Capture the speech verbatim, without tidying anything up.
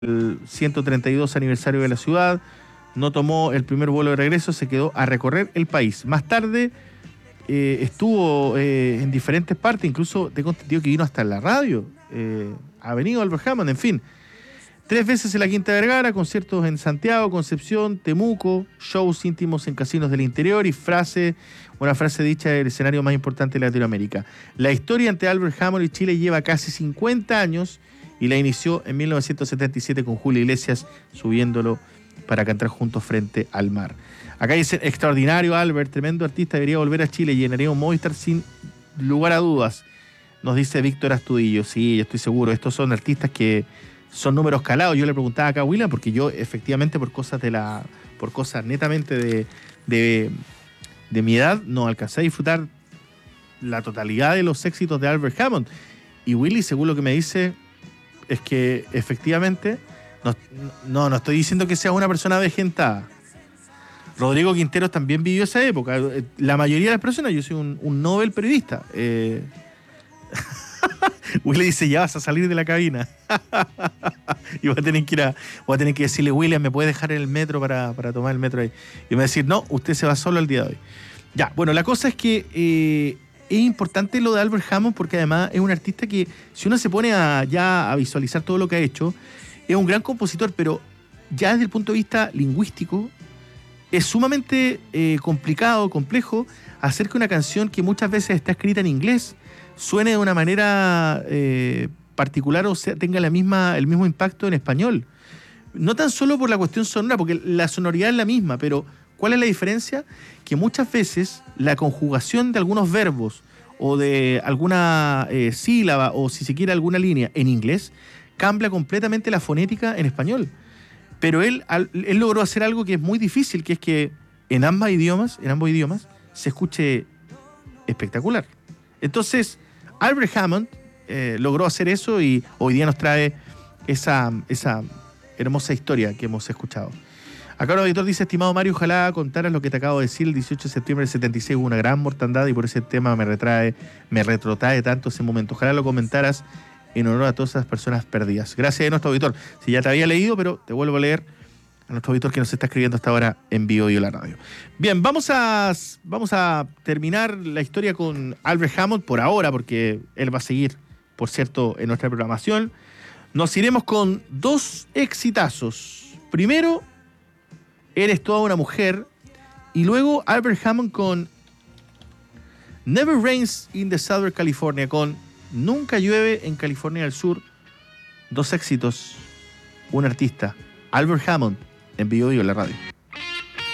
el ciento treinta y dos aniversario de la ciudad, no tomó el primer vuelo de regreso, se quedó a recorrer el país. Más tarde eh, estuvo eh, en diferentes partes, incluso tengo entendido que vino hasta en la radio, eh, ha venido Albert Hammond, en fin. Tres veces en la Quinta Vergara, conciertos en Santiago, Concepción, Temuco, shows íntimos en casinos del interior y frase, una frase dicha del escenario más importante de Latinoamérica. La historia entre Albert Hammond y Chile lleva casi cincuenta años y la inició en mil novecientos setenta y siete con Julio Iglesias subiéndolo para cantar juntos frente al mar. Acá dice, extraordinario Albert, tremendo artista, debería volver a Chile, llenaría un Movistar sin lugar a dudas, nos dice Víctor Astudillo. Sí, yo estoy seguro, estos son artistas que son números calados. Yo le preguntaba acá a William, porque yo efectivamente por cosas de la, por cosas netamente de, de, de mi edad, no alcancé a disfrutar la totalidad de los éxitos de Albert Hammond. Y Willy, según lo que me dice, es que efectivamente, no, no, no estoy diciendo que sea una persona avejentada. Rodrigo Quinteros también vivió esa época. La mayoría de las personas, yo soy un, un Nobel periodista. Eh... Willy dice, ya vas a salir de la cabina. Y voy a tener que ir a, voy a tener que decirle, William, ¿me puede dejar en el metro para, para tomar el metro ahí? Y me va a decir, no, usted se va solo el día de hoy. Ya, bueno, la cosa es que eh, es importante lo de Albert Hammond porque además es un artista que, si uno se pone a, ya a visualizar todo lo que ha hecho, es un gran compositor, pero ya desde el punto de vista lingüístico es sumamente eh, complicado, complejo, hacer que una canción que muchas veces está escrita en inglés suene de una manera eh, particular, o sea, tenga la misma, el mismo impacto en español. No tan solo por la cuestión sonora, porque la sonoridad es la misma, pero ¿cuál es la diferencia? Que muchas veces la conjugación de algunos verbos o de alguna eh, sílaba o si se quiere alguna línea en inglés cambia completamente la fonética en español. Pero él, él logró hacer algo que es muy difícil, que es que en ambos idiomas, en ambos idiomas se escuche espectacular. Entonces, Albert Hammond eh, logró hacer eso y hoy día nos trae esa, esa hermosa historia que hemos escuchado. Acá el auditor dice, estimado Mario, ojalá contaras lo que te acabo de decir. El dieciocho de septiembre del setenta y seis hubo una gran mortandad y por ese tema me retrae, me retrotrae tanto ese momento. Ojalá lo comentaras en honor a todas esas personas perdidas. Gracias a nuestro auditor. Si ya te había leído, pero te vuelvo a leer a nuestro auditor que nos está escribiendo hasta ahora en Vivo y la radio. Bien, vamos a, vamos a terminar la historia con Albert Hammond por ahora, porque él va a seguir, por cierto, en nuestra programación. Nos iremos con dos exitazos. Primero, Eres toda una mujer, y luego Albert Hammond con Never Rains in the Southern California, con Nunca llueve en California del Sur. Dos éxitos, un artista, Albert Hammond, en Vivo y la radio.